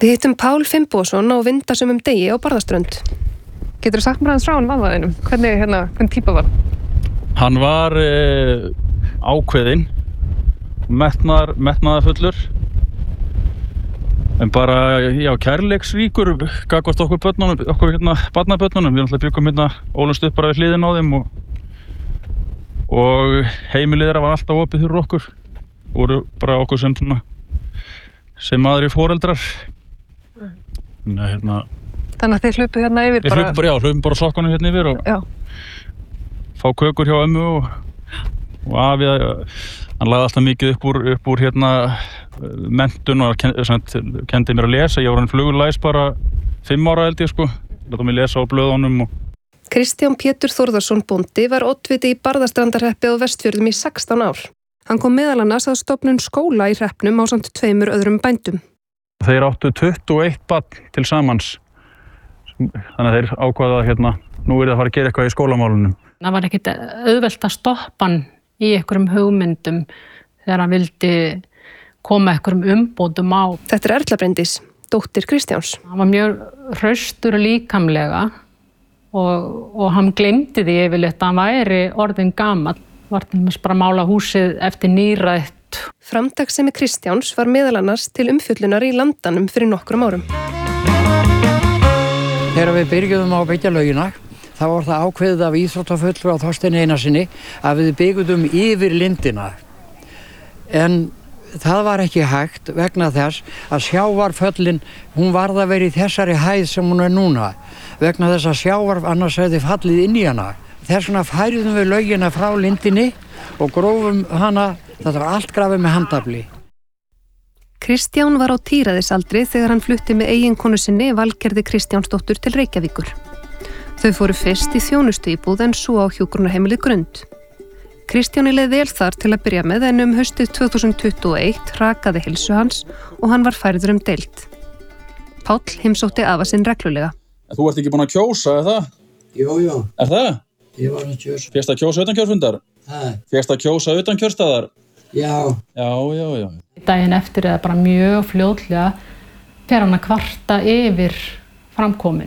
Við hittum Pál Finnbogason á vindasömum degi á Barðaströnd. Geturðu sagt mér aðeins frá mannaðinum? Hvernig típa var? Hann var ákveðinn, metnaðarfullur, en bara, kærleiksríkur gagnvart okkur börnunum, barnabörnunum. Við náttúrulega byggum ólumst upp bara við hliðina á þeim og heimilið þeirra var alltaf opið fyrir okkur. Voru bara okkur sem aðrir foreldrar. Þannig að þið hlupu hérna yfir bara? Við hlupum bara sokkunum hérna yfir og fá kökur hjá ömmu og afi, hann lagði alltaf mikið upp úr menntun og kendi mér að lesa. Ég var hann flugurlæs bara 5 ára held ég Láta mig lesa á blöðunum Kristján Pétur Þórðarsson bóndi var oddviti í Barðastrandarhreppi á Vestfjörðum í 16 ár. Hann kom meðal annars að stofnun skóla í hreppnum ásamt 2 öðrum bændum. Þeir áttu 21 barn til samans. Þannig að þeir ákvaða að nú er það að fara að gera eitthvað í skólamálunum. Það var ekkert auðvelt að stoppa hann í einhverjum hugmyndum þegar hann vildi koma einhverjum umbótum á. Þetta er Erla Bryndís, dóttir Kristjáns. Hann var mjög hraustur líkamlega og hann gleymdi því yfirleitt að hann væri orðinn gamall. Var til dæmis bara að mála húsið eftir nýrætt. Framtakssemi Kristjáns var meðal annars til umfjöllunar í Landanum fyrir nokkrum árum. Þegar við byrjuðum á Beggjalögina, þá var það ákveðið af íþróttafulltrúa Þorsteini Einarssyni að við byggðum yfir lindina. En það var ekki hægt vegna þess að sjávarföllin, hún varð að vera í þessari hæð sem hún er núna. Vegna þess að sjávar annars hefði fallið inn í hana. Þess vegna færiðum við laugina frá lindinni og grófum hana, þetta var allt grafið með handafli. Kristján var á tíræðisaldri þegar hann flutti með eiginkonu sinni Valgerði Kristjánsdóttur til Reykjavíkur. Þau fóru fyrst í þjónustuíbúð en svo á hjúkrunarheimilið Grund. Kristjáni leið vel þar til að byrja með en haustið 2021 hrakaði heilsu hans og hann var færður deild. Páll heimsótti afa sinn reglulega. Þú ert ekki búin að kjósa, er það? Jú. Er það? Ég var að kjósa. Fékkst að kjósa utan kjörfundar? Fékkst að kjósa utan kjörstaðar? Já. Daginn eftir eða bara mjög fljótlega fer hann að kvarta yfir framkomin.